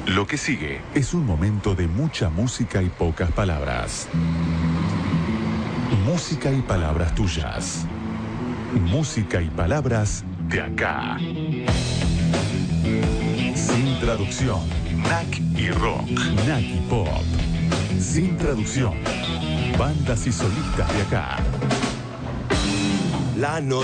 Lo que sigue es un momento de mucha música y pocas palabras. Música y palabras tuyas. Música y palabras de acá. Sin traducción. NAC y rock. NAC y pop. Sin traducción. Bandas y solistas de acá. La noche.